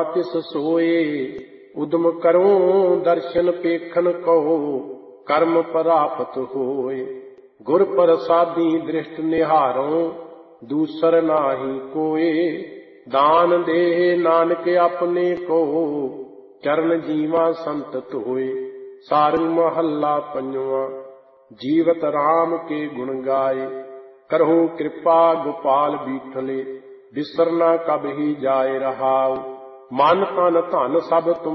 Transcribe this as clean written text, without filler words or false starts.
तिस सोए। उदम करूं दर्शन पेखन कहो, कर्म परापत होए। गुर प्रसादी दृष्ट निहारों, दूसर नाही कोए। दान दे नानक अपने को, चरण जीवा संतत होए। सारंग महला पंजवा। जीवत राम के गुण गाए, करहु कृपा गोपाल बीठले। बिसरना कब ही जाए रहाउ, मन तन धन सब तुम